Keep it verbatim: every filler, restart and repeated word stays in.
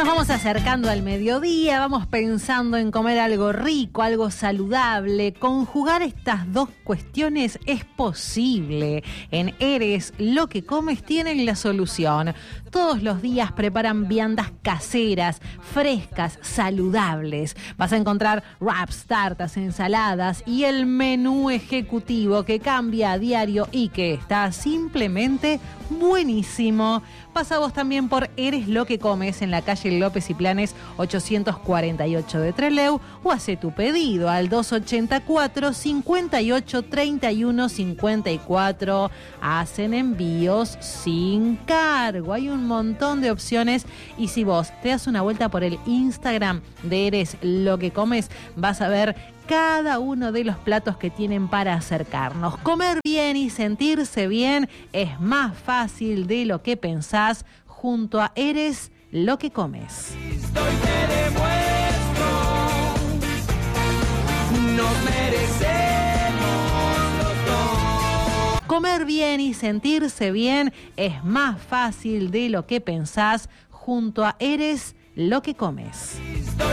Nos vamos acercando al mediodía, vamos pensando en comer algo rico, algo saludable. Conjugar estas dos cuestiones es posible. En Eres lo que comes tienen la solución. Todos los días preparan viandas caseras, frescas, saludables. Vas a encontrar wraps, tartas, ensaladas y el menú ejecutivo que cambia a diario y que está simplemente buenísimo. Pasa vos también por Eres lo que comes en la calle López y Planes ochocientos cuarenta y ocho de Trelew o hace tu pedido al dos ochenta y cuatro, cincuenta y ocho, treinta y uno, cincuenta y cuatro. Hacen envíos sin cargo. Hay un montón de opciones y si vos te das una vuelta por el Instagram de Eres lo que comes, vas a ver cada uno de los platos que tienen para acercarnos. Comer bien y sentirse bien es más fácil de lo que pensás junto a Eres lo que comes. Estoy te demuestro, nos merecemos los dos. Comer bien y sentirse bien es más fácil de lo que pensás junto a Eres lo que comes.